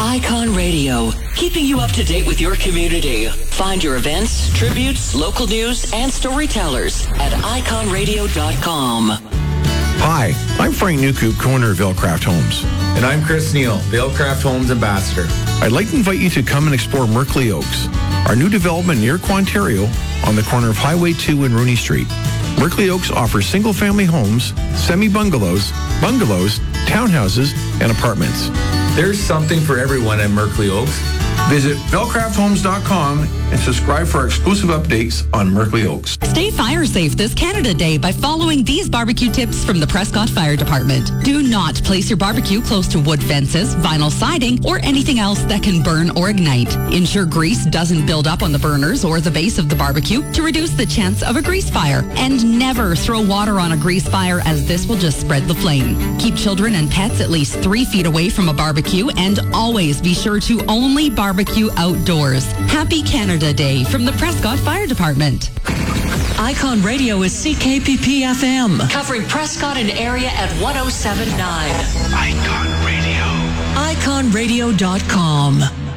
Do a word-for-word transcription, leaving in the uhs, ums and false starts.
Icon Radio, keeping you up to date with your community. Find your events, tributes, local news, and storytellers at icon radio dot com. Hi, I'm Frank Newcoop, co-owner of Vailcraft Homes. And I'm Chris Neal, Vailcraft Homes Ambassador. I'd like to invite you to come and explore Merkley Oaks, our new development near Quantario on the corner of Highway two and Rooney Street. Merkley Oaks offers single-family homes, semi-bungalows, bungalows, townhouses, and apartments. There's something for everyone at Merkley Oaks. Visit vailcraft homes dot com and subscribe for our exclusive updates on Merkley Oaks. Stay fire safe this Canada Day by following these barbecue tips from the Prescott Fire Department. Do not place your barbecue close to wood fences, vinyl siding, or anything else that can burn or ignite. Ensure grease doesn't build up on the burners or the base of the barbecue to reduce the chance of a grease fire. And never throw water on a grease fire, as this will just spread the flame. Keep children and pets at least three feet away from a barbecue, and always be sure to only barbecue outdoors. Happy Canada Day from the Prescott Fire Department. Icon Radio is C K P P F M, covering Prescott and area at one oh seven point nine. Icon Radio. icon radio dot com.